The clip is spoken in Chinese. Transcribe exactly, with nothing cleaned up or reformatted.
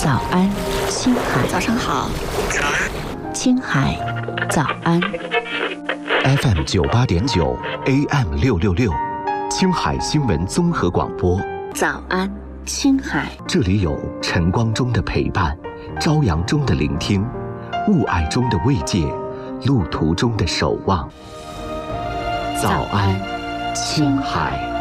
早安，青海。 早上好，早安， 青海，早安。 F M 九八点九 A M 六六六，青海新闻综合广播。 早安，青海。 这里有晨光中的陪伴，朝阳中的聆听，雾霭中的慰藉，路途中的守望。早安，青海。